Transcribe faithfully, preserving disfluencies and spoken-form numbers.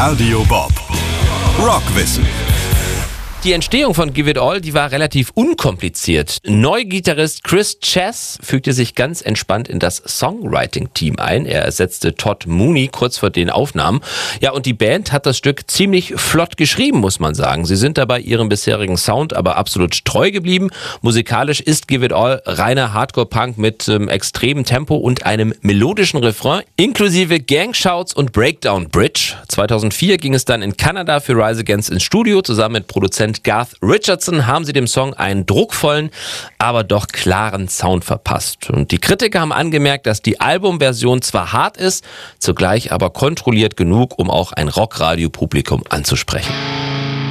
Radio Bob. Rockwissen. Die Entstehung von Give It All, die war relativ unkompliziert. Neugitarrist Chris Chess fügte sich ganz entspannt in das Songwriting-Team ein. Er ersetzte Todd Mooney kurz vor den Aufnahmen. Ja, und die Band hat das Stück ziemlich flott geschrieben, muss man sagen. Sie sind dabei ihrem bisherigen Sound aber absolut treu geblieben. Musikalisch ist Give It All reiner Hardcore-Punk mit ähm, extremem Tempo und einem melodischen Refrain, inklusive Gangshouts und Breakdown Bridge. zweitausendvier ging es dann in Kanada für Rise Against ins Studio. Zusammen mit Produzent Garth Richardson haben sie dem Song einen druckvollen, aber doch klaren Sound verpasst. Und die Kritiker haben angemerkt, dass die Albumversion zwar hart ist, zugleich aber kontrolliert genug, um auch ein Rockradio-Publikum anzusprechen.